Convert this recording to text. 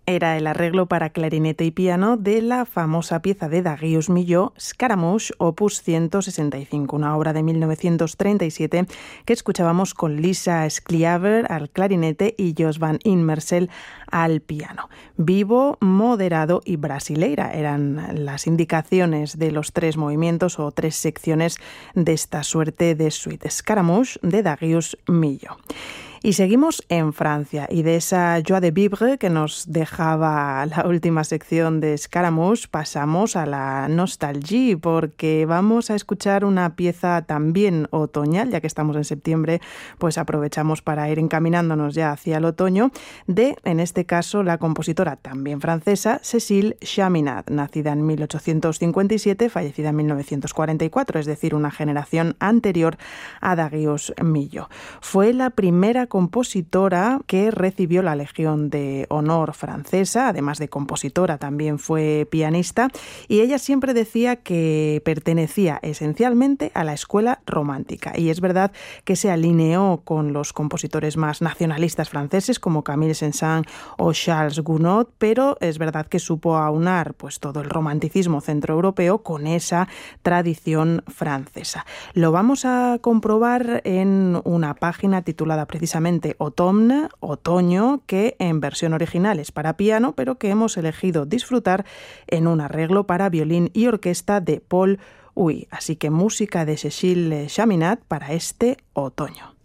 era el arreglo para clarinete y piano de la famosa pieza de Darius Milhaud, Scaramouche, opus 165, una obra de 1937 que escuchábamos con Lisa Scliaver al clarinete y Jos van Immersel al piano. Vivo, moderado y brasileira eran las indicaciones de los tres movimientos o tres secciones de esta suerte de suite Scaramouche de Darius Milhaud. Y seguimos en Francia, y de esa joie de vivre que nos dejaba la última sección de Scaramouche pasamos a la nostalgie, porque vamos a escuchar una pieza también otoñal, ya que estamos en septiembre, pues aprovechamos para ir encaminándonos ya hacia el otoño, de, en este caso, la compositora también francesa, Cécile Chaminade, nacida en 1857, fallecida en 1944, es decir, una generación anterior a Darius Milhaud. Fue la primera compositora que recibió la Legión de Honor francesa, además de compositora también fue pianista, y ella siempre decía que pertenecía esencialmente a la escuela romántica, y es verdad que se alineó con los compositores más nacionalistas franceses como Camille Saint-Saëns o Charles Gounod, pero es verdad que supo aunar pues todo el romanticismo centroeuropeo con esa tradición francesa. Lo vamos a comprobar en una página titulada precisamente Automne, otoño, que en versión original es para piano, pero que hemos elegido disfrutar en un arreglo para violín y orquesta de Paul Huy. Así que música de Cécile Chaminade para este otoño.